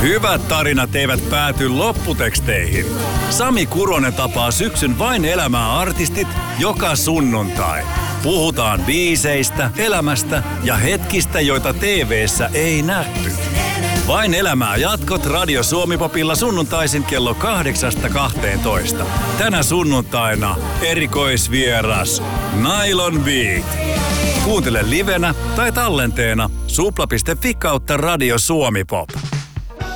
Hyvät tarinat eivät pääty lopputeksteihin. Sami Kuronen tapaa syksyn Vain elämää -artistit joka sunnuntai. Puhutaan biiseistä, elämästä ja hetkistä, joita TV:ssä ei nähty. Vain elämää -jatkot Radio Suomi-popilla sunnuntaisin kello 8-12. Tänä sunnuntaina erikoisvieras Nylon Beat. Kuuntele livenä tai tallenteena supla.fi/Radio Suomi Pop.